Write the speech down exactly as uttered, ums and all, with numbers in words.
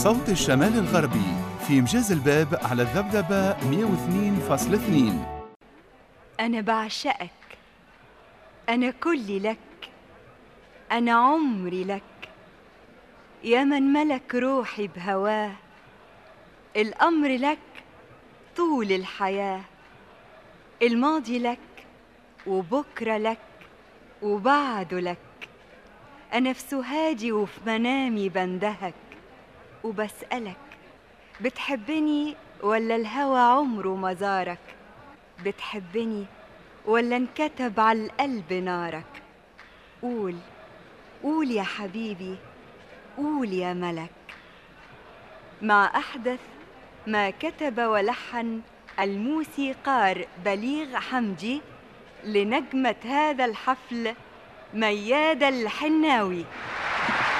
صوت الشمال الغربي في مجاز الباب على الذبذبة مئة واثنين فاصلة اثنين. أنا بعشقك، أنا كلي لك، أنا عمري لك، يا من ملك روحي بهواه، الأمر لك طول الحياة، الماضي لك وبكرة لك وبعده لك، أنا في سهادي وفي منامي بندهك وبسألك، بتحبني ولا الهوى عمره ما زارك؟ بتحبني ولا انكتب على القلب نارك؟ قول قول يا حبيبي، قول يا ملك. مع أحدث ما كتب ولحن الموسيقار بليغ حمدي لنجمة هذا الحفل ميادة الحناوي.